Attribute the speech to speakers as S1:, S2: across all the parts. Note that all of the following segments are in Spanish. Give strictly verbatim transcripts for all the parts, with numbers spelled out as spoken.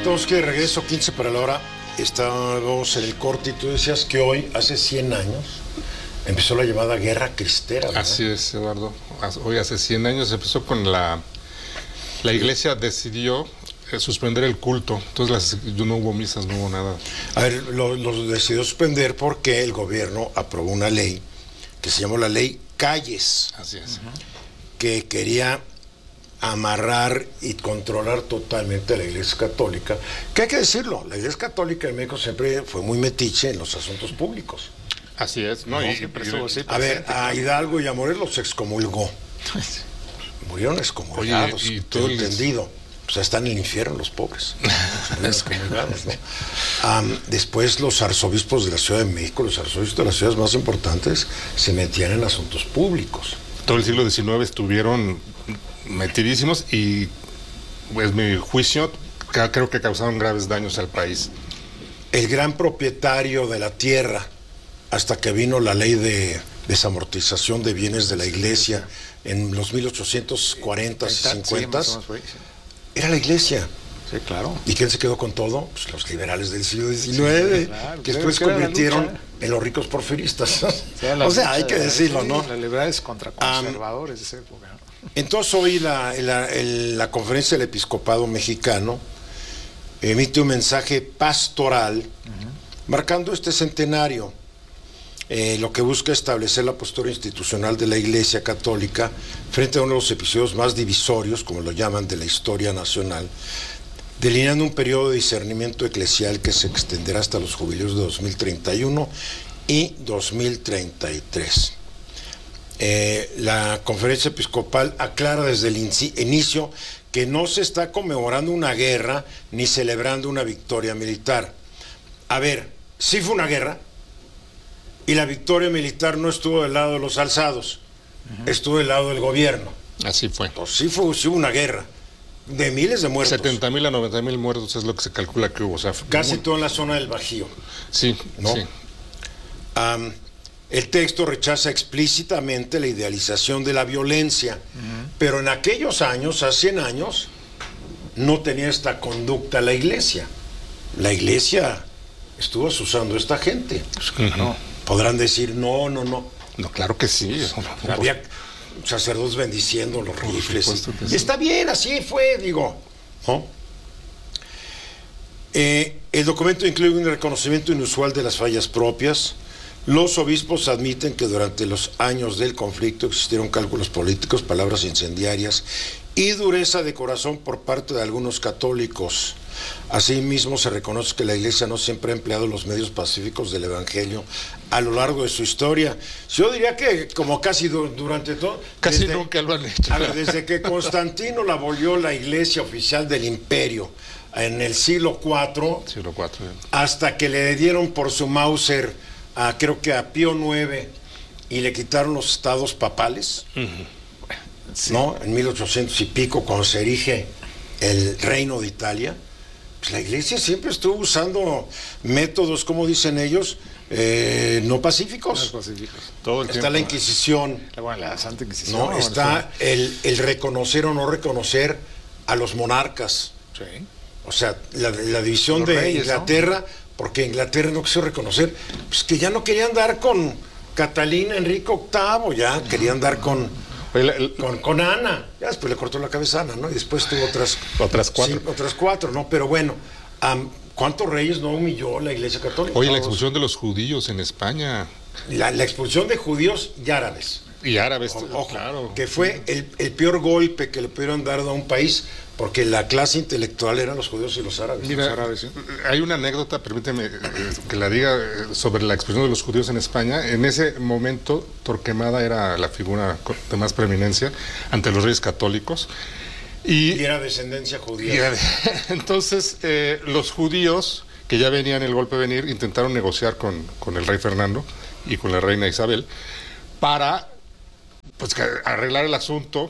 S1: todos, que de regreso, quince para la hora. Estábamos en el corte y tú decías que hoy, hace cien años, empezó la llamada Guerra Cristera, ¿verdad?
S2: Así es, Eduardo. Hoy hace cien años empezó con la... La iglesia decidió eh, suspender el culto. Entonces las, no hubo misas, no hubo nada.
S1: A ver, lo, lo decidió suspender porque el gobierno aprobó una ley que se llamó la Ley Calles.
S2: Así es.
S1: Uh-huh. Que quería amarrar y controlar totalmente a la Iglesia Católica, que hay que decirlo, la Iglesia Católica en México siempre fue muy metiche en los asuntos públicos.
S2: Así es, ¿no?
S1: ¿No?
S2: Y, siempre estuvo así.
S1: A ver, a Hidalgo y a Morelos los excomulgó. Murieron excomulgados.
S2: Oye, y todo
S1: el entendido. O sea, están en el infierno los pobres. Excomulgados, ¿no? Um, después los arzobispos de la Ciudad de México, los arzobispos de las ciudades más importantes, se metían en asuntos públicos.
S2: Todo el siglo diecinueve estuvieron metidísimos y, pues, mi juicio, creo que causaron graves daños al país.
S1: El gran propietario de la tierra, hasta que vino la ley de desamortización de bienes de la iglesia en los mil ochocientos cuarenta y cincuenta, era la iglesia.
S3: Sí, claro.
S1: ¿Y quién se quedó con todo? Pues los liberales del siglo diecinueve, sí, claro, que después se convirtieron en los ricos porfiristas. O sea, o sea hay que decirlo, ¿no?
S3: Los liberales contra conservadores um, de esa época.
S1: Entonces hoy la, la, la Conferencia del Episcopado Mexicano emite un mensaje pastoral uh-huh. marcando este centenario. Eh, lo que busca establecer la postura institucional de la Iglesia Católica frente a uno de los episodios más divisorios, como lo llaman, de la historia nacional, delineando un periodo de discernimiento eclesial que se extenderá hasta los jubileos de dos mil treinta y uno y dos mil treinta y tres. Eh, la Conferencia Episcopal aclara desde el inicio que no se está conmemorando una guerra ni celebrando una victoria militar. A ver, sí fue una guerra, y la victoria militar no estuvo del lado de los alzados, uh-huh. estuvo del lado del gobierno.
S2: Así fue.
S1: Entonces, sí fue sí hubo una guerra, de miles de muertos.
S2: setenta mil a noventa mil muertos es lo que se calcula que hubo. O sea,
S1: casi
S2: muy...
S1: todo en la zona del Bajío.
S2: Sí,
S1: ¿no?
S2: sí.
S1: Um, el texto rechaza explícitamente la idealización de la violencia, uh-huh. pero en aquellos años, hace cien años, no tenía esta conducta la iglesia. La iglesia estuvo asusando a esta gente.
S2: Pues, uh-huh.
S1: ¿no? Podrán decir, no, no, no.
S2: No, claro que sí.
S1: Había sacerdotes bendiciendo los rifles. Y sí. Está bien, así fue, digo. ¿no? Eh, el documento incluye un reconocimiento inusual de las fallas propias. Los obispos admiten que durante los años del conflicto existieron cálculos políticos, palabras incendiarias y dureza de corazón por parte de algunos católicos. Asimismo, se reconoce que la Iglesia no siempre ha empleado los medios pacíficos del Evangelio a lo largo de su historia. Yo diría que como casi du durante todo...
S2: Casi
S1: desde,
S2: nunca lo han hecho.
S1: A ver, desde que Constantino la volvió la Iglesia oficial del Imperio en el siglo cuatro,
S2: siglo cuatro ¿eh?
S1: hasta que le dieron por su Mauser a, creo que a Pío nueve, y le quitaron los estados papales, uh-huh. sí. ¿no? En mil ochocientos y pico, cuando se erige el Reino de Italia. La Iglesia siempre estuvo usando métodos, como dicen ellos, eh, no pacíficos.
S3: No pacíficos.
S1: Todo el está tiempo. La Inquisición.
S3: La, bueno, la Santa Inquisición.
S1: No, está el, el reconocer o no reconocer a los monarcas.
S3: Sí.
S1: O sea, la, la división los de reyes, Inglaterra, ¿no? Porque Inglaterra no quiso reconocer, pues que ya no querían dar con Catalina, Enrique octavo, ya querían dar con... El, el, con, con Ana, ya después le cortó la cabeza a Ana, ¿no? Y después tuvo otras,
S2: otras cuatro.
S1: Sí, otras cuatro, ¿no? Pero bueno, um, ¿cuántos reyes no humilló la Iglesia Católica?
S2: Oye, la expulsión de los judíos en España.
S1: La, la expulsión de judíos y árabes.
S2: Y árabes,
S1: o, ojo,
S2: claro.
S1: Que fue el, el peor golpe que le pudieron dar a un país, porque la clase intelectual eran los judíos y los árabes.
S2: Mira,
S1: los árabes, ¿sí?
S2: Hay una anécdota, permíteme que la diga, sobre la expulsión de los judíos en España. En ese momento, Torquemada era la figura de más preeminencia ante los reyes católicos. Y,
S1: y era descendencia judía.
S2: Y era, entonces, eh, los judíos, que ya venían el golpe venir, intentaron negociar con, con el rey Fernando y con la reina Isabel para pues, arreglar el asunto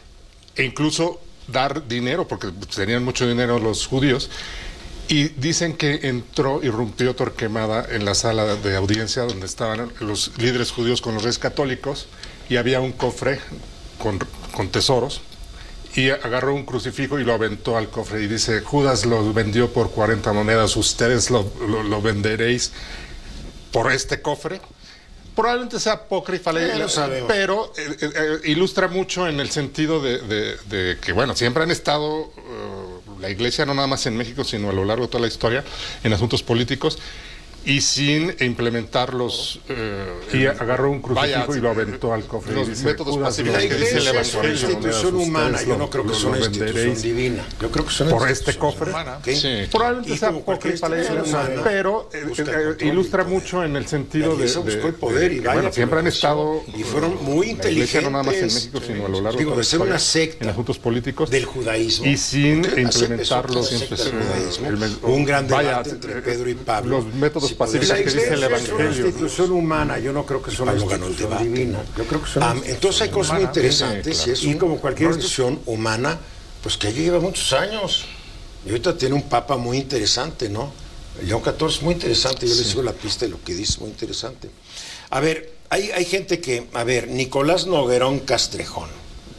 S2: e incluso dar dinero, porque tenían mucho dinero los judíos, y dicen que entró, irrumpió Torquemada en la sala de audiencia donde estaban los líderes judíos con los reyes católicos, y había un cofre con, con tesoros, y agarró un crucifijo y lo aventó al cofre y dice, Judas lo vendió por cuarenta monedas, ustedes lo, lo, lo venderéis por este cofre. Probablemente sea apócrifa,
S1: eh, lo sabemos.
S2: pero eh, eh, ilustra mucho en el sentido de, de, de que, bueno, siempre han estado, uh, la Iglesia no nada más en México, sino a lo largo de toda la historia, en asuntos políticos, y sin implementar los... Eh,
S3: y agarró un crucifijo
S2: vaya,
S3: y lo aventó al cofre.
S2: Los
S3: dice,
S2: métodos pacíficos
S1: La
S2: que dice el
S1: iglesia es una
S2: Evangelio.
S1: institución humana, yo no creo que sea una institución divina. Yo creo que es una
S3: por este
S1: institución
S3: cofre.
S1: humana, ¿okay?
S2: Sí.
S3: Probablemente
S1: Y
S3: sea
S1: como cualquier
S3: apócrifa,
S1: institución humana,
S3: pero eh,
S1: busca
S3: eh,
S1: control
S3: ilustra
S1: y poder.
S3: mucho en el sentido
S1: La
S3: de,
S1: iglesia
S3: de,
S1: buscó el poder y
S3: de-
S1: vaya
S3: bueno,
S1: que
S3: siempre
S1: lo
S3: han
S1: buscó.
S3: estado
S1: Y fueron muy
S3: la iglesia no nada más en
S1: inteligentes,
S3: México, sino a lo largo
S1: digo,
S3: de
S1: de
S3: toda
S1: ser
S3: la
S1: una
S3: historia,
S1: secta
S3: en asuntos políticos
S1: del judaísmo.
S3: y sin
S1: Así empezó
S3: implementar
S1: la
S3: los
S1: secta del
S3: eh,
S1: judaísmo.
S3: el-
S1: Un gran
S3: vaya,
S1: debate entre
S3: eh,
S1: Pedro y Pablo.
S3: los métodos
S1: Si
S3: pacíficos
S1: podemos-
S3: que dice el
S1: La iglesia es una
S3: Evangelio.
S1: institución humana, yo no creo que sea una
S3: Pablo
S1: ganó el
S3: institución
S1: debate.
S3: divina. Yo creo que es una
S1: Ah, entonces hay cosas muy
S3: humana.
S1: interesantes
S3: Sí,
S1: y es
S3: claro.
S1: un-
S3: Y como cualquier
S1: institución humana, pues que ya lleva muchos años. Y ahorita tiene un papa muy interesante, ¿no? León catorce, muy interesante. Yo le sigo la pista de lo que dice, muy interesante. A ver, hay, hay gente que, a ver, Nicolás Noguerón Castrejón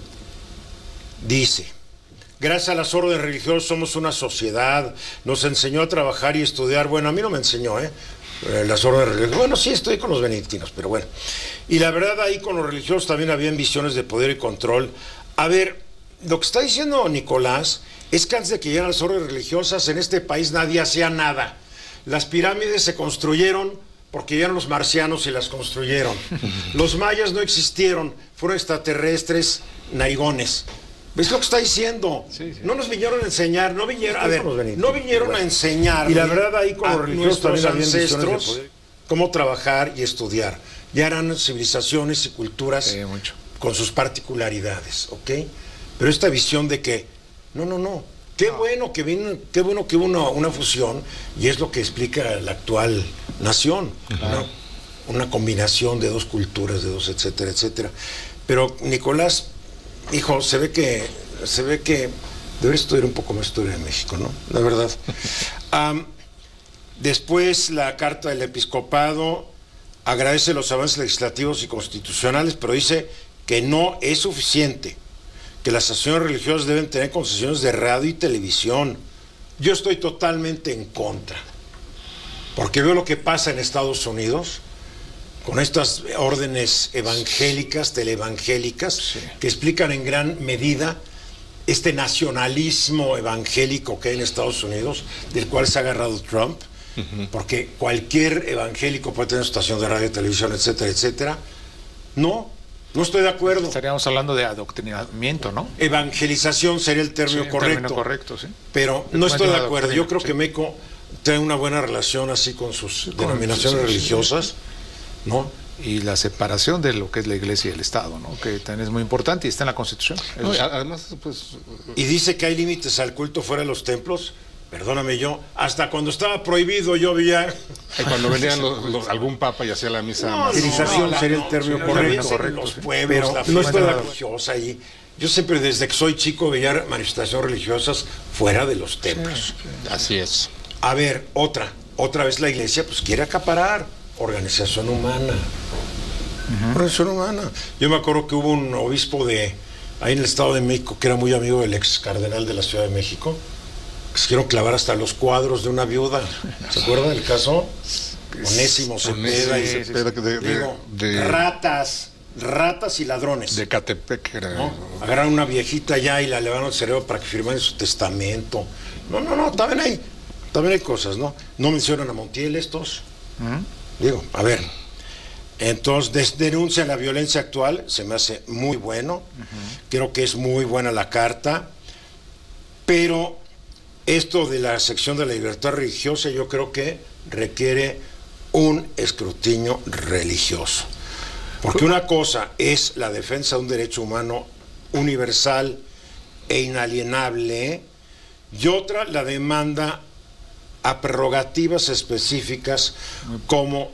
S1: dice: gracias a las órdenes religiosas somos una sociedad, nos enseñó a trabajar y estudiar. Bueno, a mí no me enseñó, ¿eh? Eh, las órdenes religiosas. Bueno, sí, estoy con los benedictinos, pero bueno. Y la verdad, ahí con los religiosos también habían visiones de poder y control. A ver, lo que está diciendo Nicolás es que antes de que llegaran las órdenes religiosas, en este país nadie hacía nada. Las pirámides se construyeron porque llegaron los marcianos y las construyeron. Los mayas no existieron, fueron extraterrestres narigones. ¿Ves lo que está diciendo?
S3: Sí, sí.
S1: No nos vinieron a enseñar, no vinieron, a ver,
S3: Con los benedictinos,
S1: no vinieron
S3: bueno.
S1: a enseñar.
S3: Y la verdad, ahí con
S1: a
S3: los religiosos
S1: nuestros
S3: también habían visiones de
S1: ancestros
S3: poder.
S1: cómo trabajar y estudiar. Ya eran civilizaciones y culturas
S3: Sí, mucho.
S1: con sus particularidades, ¿ok? Pero esta visión de que, no, no, no, qué bueno que vino, qué bueno que hubo una, una fusión, y es lo que explica la actual nación, ¿no? Una combinación de dos culturas, de dos, etcétera, etcétera. Pero Nicolás, hijo, se ve que, se ve que debería estudiar un poco más historia de México, ¿no? La verdad. Am, después la carta del episcopado agradece los avances legislativos y constitucionales, pero dice que no es suficiente, que las asociaciones religiosas deben tener concesiones de radio y televisión. Yo estoy totalmente en contra, porque veo lo que pasa en Estados Unidos con estas órdenes evangélicas, teleevangélicas,
S3: Sí.
S1: que explican en gran medida este nacionalismo evangélico que hay en Estados Unidos, del cual se ha agarrado Trump, porque cualquier evangélico puede tener su estación de radio, televisión, etcétera, etcétera. No, no estoy de acuerdo.
S3: Estaríamos hablando de adoctrinamiento, ¿no?
S1: Evangelización sería el término
S3: Sí,
S1: correcto.
S3: término correcto, sí.
S1: Pero no estoy de
S3: Bueno,
S1: acuerdo.
S3: doctrina,
S1: Yo creo
S3: sí.
S1: que México tiene una buena relación así con sus denominaciones
S3: sí, sí, sí.
S1: religiosas, ¿no?
S3: Y la separación de lo que es la iglesia y el Estado, ¿no? Que también es muy importante y está en la Constitución. Eso
S2: No, y
S3: sí.
S2: además, pues,
S1: Y dice que hay límites al culto fuera de los templos. Perdóname yo, hasta cuando estaba prohibido yo veía...
S2: y cuando venían los- los- algún papa y hacía la misa más-
S3: Civilización
S1: la-
S3: sería el término
S1: la
S3: correcto,
S1: violencia en
S3: correcto,
S1: los
S3: sí.
S1: pueblos,
S3: Pero
S1: la
S3: no
S1: fiesta
S3: estoy de acuerdo.
S1: religiosa y yo siempre desde que soy chico veía manifestaciones religiosas fuera de los templos.
S2: Así es.
S1: A ver, otra, otra vez la iglesia pues quiere acaparar organización humana. Organización humana. Yo me acuerdo que hubo un obispo de ahí en el Estado de México que era muy amigo del ex cardenal de la Ciudad de México, que se quieren clavar hasta los cuadros de una viuda. ¿Se acuerdan del caso? Onésimo Cepeda y
S2: Onésimo
S1: Cepeda.
S2: Cepeda, que de- de-
S1: Digo,
S2: de-
S1: ratas, ratas y ladrones.
S2: De Catepec era.
S1: ¿no? Agarraron una viejita ya y la elevaron al cerebro para que firmara en su testamento. No, no, no, también hay, también hay cosas, ¿no? No mencionan a Montiel estos. Digo, a ver. Entonces, des- denuncia la violencia actual, se me hace muy bueno. Creo que es muy buena la carta. Pero esto de la sección de la libertad religiosa, yo creo que requiere un escrutinio religioso. Porque una cosa es la defensa de un derecho humano universal e inalienable, y otra la demanda a prerrogativas específicas como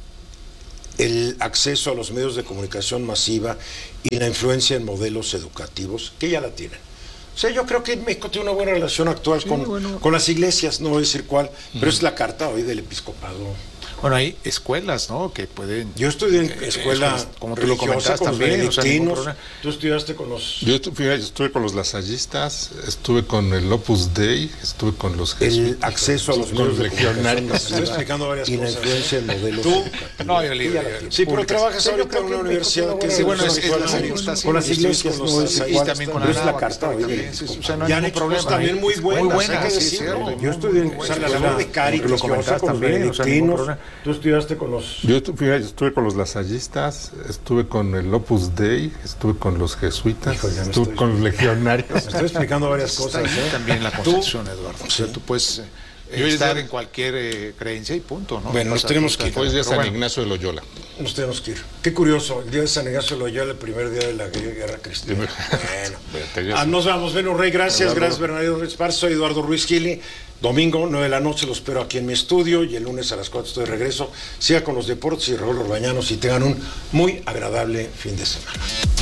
S1: el acceso a los medios de comunicación masiva y la influencia en modelos educativos, que ya la tienen. O sea, yo creo que México tiene una buena relación actual con,
S3: bueno.
S1: con las iglesias, no voy a decir cuál, pero es la carta hoy del episcopado.
S3: Bueno, hay escuelas, ¿no? Que pueden...
S1: Yo estudié en
S3: eh,
S1: escuela
S3: escuelas, como tú lo
S1: religiosa
S3: comentas
S1: con los
S3: también, o sea, ningún
S1: benedictinos.
S3: problema.
S1: Tú estudiaste con los...
S2: Yo estuve, fíjate, estuve con los lasallistas, estuve con el Opus Dei, estuve con los
S1: el
S2: jesuitas,
S1: acceso a los
S2: con
S1: medios de
S2: legionarios.
S1: comunicación. Estoy explicando varias
S4: y la
S1: cosas.
S4: influencia en modelos
S1: ¿Tú?
S4: educativos.
S3: No, yo le digo,
S1: Sí, pero trabajas ahorita en una universidad que
S3: Sí, bueno, es,
S1: es
S3: es la segunda, sí,
S1: con las
S3: sí,
S1: iglesias,
S3: sí,
S1: con
S3: sí,
S1: los
S3: sí, y
S1: lasallistas
S3: también con la
S4: pero es la
S3: Nava, que
S4: carta,
S3: estoy
S4: oye,
S3: también, sí, o sea, no
S1: y
S3: hay
S1: han
S3: ningún
S1: hecho
S3: problema.
S1: cosas también muy buenas,
S3: muy
S1: hay
S3: buenas,
S1: que
S3: sí,
S1: decirlo.
S3: cierto.
S1: Yo estudié en o sea, la labor de Cáritas,
S3: Lo
S1: que
S3: comentas
S1: con los
S3: también, o sea, ningún
S1: benedictinos.
S3: problema.
S1: Tú estudiaste con los...
S2: Yo estuve, fíjate, estuve con los lasallistas, estuve con el Opus Dei, estuve con los jesuitas,
S1: Hijo, ya me
S2: estuve
S1: estoy-
S2: con los legionarios.
S1: Me estoy explicando varias
S3: Está
S1: cosas.
S3: ahí
S1: ¿eh?
S3: también la
S1: Tú-
S3: concepción, Eduardo. O sea, tú puedes eh,
S2: Yo
S3: estar
S2: ya-
S3: en cualquier eh, creencia y punto, ¿no?
S1: Bueno, nos
S3: Pasa
S1: tenemos que ir.
S2: Hoy es día de
S3: Pero
S2: San
S3: bueno,
S2: Ignacio de Loyola.
S1: Nos tenemos que ir. Qué curioso, el día de San Ignacio de Loyola, el primer día de la guerra cristiana. Bueno. Ah, nos vamos, Beno Rey, gracias,
S2: Eduardo.
S1: gracias Bernardo Ruiz Paz, soy Eduardo Ruiz Gili. Domingo, nueve de la noche, lo espero aquí en mi estudio y el lunes a las cuatro estoy de regreso. Siga con los deportes y Raúl Orbañanos y tengan un muy agradable fin de semana.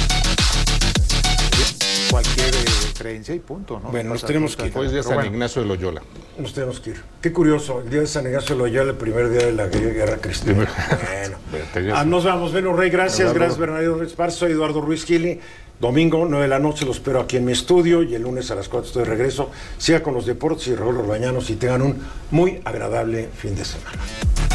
S3: cualquier eh, creencia y punto, ¿no?
S1: Bueno, nos
S3: Pasa
S1: tenemos que ir.
S2: Hoy es día de
S3: Pero
S2: San
S3: bueno.
S2: Ignacio de Loyola.
S1: Nos tenemos que ir. Qué curioso, el día de San Ignacio de Loyola, el primer día de la guerra cristiana. Bueno. Ah, nos vamos, Beno Rey, gracias,
S2: Eduardo.
S1: gracias Bernardo Ruiz Paz, soy Eduardo Ruiz Gili. Domingo, nueve de la noche, lo espero aquí en mi estudio y el lunes a las cuatro estoy de regreso. Siga con los deportes y Raúl Orbañanos y tengan un muy agradable fin de semana.